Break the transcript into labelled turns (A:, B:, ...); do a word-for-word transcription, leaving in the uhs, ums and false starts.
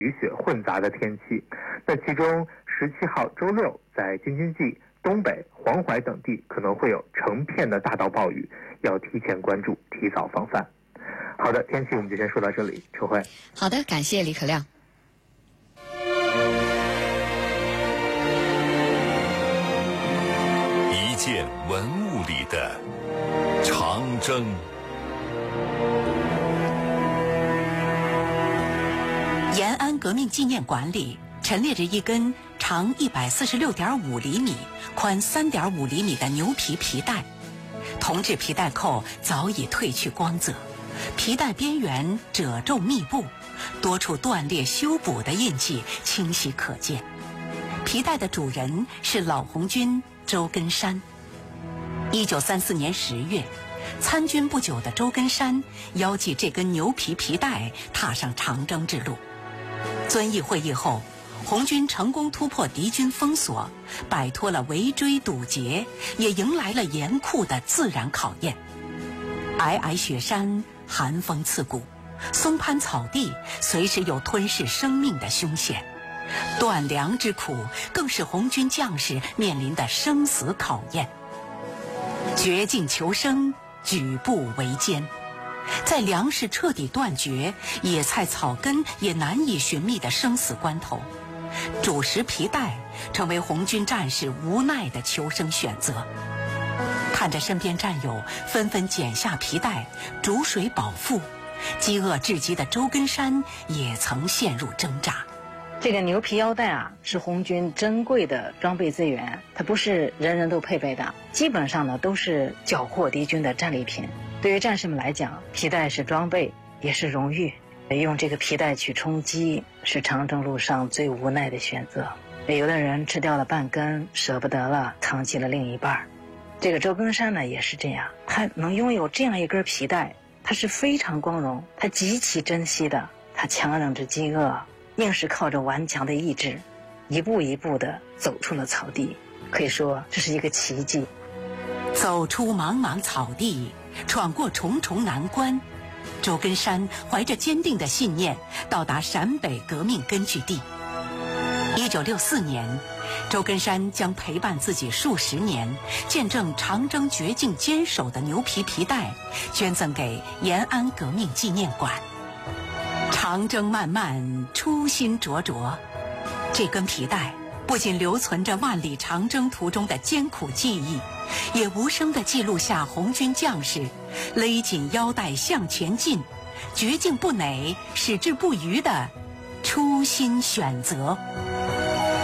A: 雨雪混杂的天气。那其中十七号周六在京津冀、东北、黄淮等地可能会有成片的大到暴雨，要提前关注，提早防范。好的，天气我们就先说到这里，陈慧。
B: 好的，感谢李可亮。
C: 一件文物里的长征。
D: 延安革命纪念馆里陈列着一根长一百四十六点五厘米、宽三点五厘米的牛皮皮带，铜制皮带扣早已褪去光泽，皮带边缘褶皱密布，多处断裂修补的印记清晰可见。皮带的主人是老红军周根山。一九三四年十月，参军不久的周根山腰系这根牛皮皮带，踏上长征之路。遵义会议后，红军成功突破敌军封锁，摆脱了围追堵截，也迎来了严酷的自然考验。皑皑雪山，寒风刺骨，松潘草地随时有吞噬生命的凶险，断粮之苦更是红军将士面临的生死考验。绝境求生，举步维艰，在粮食彻底断绝、野菜草根也难以寻觅的生死关头，主食皮带成为红军战士无奈的求生选择。看着身边战友纷纷剪下皮带煮水饱腹，饥饿至极的周根山也曾陷入挣扎。
E: 这个牛皮腰带啊，是红军珍贵的装备资源，它不是人人都配备的，基本上呢都是缴获敌军的战利品。对于战士们来讲，皮带是装备，也是荣誉。用这个皮带去充饥，是长征路上最无奈的选择。有的人吃掉了半根，舍不得了，藏起了另一半。这个周根山呢也是这样，他能拥有这样一根皮带，他是非常光荣，他极其珍惜的。他强忍着饥饿，硬是靠着顽强的意志，一步一步地走出了草地，可以说这是一个奇迹。
D: 走出茫茫草地，闯过重重难关，周根山怀着坚定的信念到达陕北革命根据地。一九六四年，周根山将陪伴自己数十年、见证长征绝境坚守的牛皮皮带捐赠给延安革命纪念馆。长征漫漫，初心灼灼，这根皮带不仅留存着万里长征途中的艰苦记忆，也无声地记录下红军将士勒紧腰带向前进、绝境不馁、矢志不渝的初心选择。